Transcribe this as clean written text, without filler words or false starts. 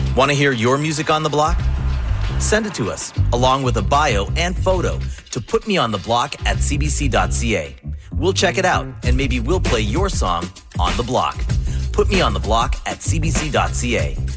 Want to hear your music on the block? Send it to us, along with a bio and photo, to putmeontheblock@cbc.ca. We'll check it out, and maybe we'll play your song on the block. Put Me on the Block at cbc.ca.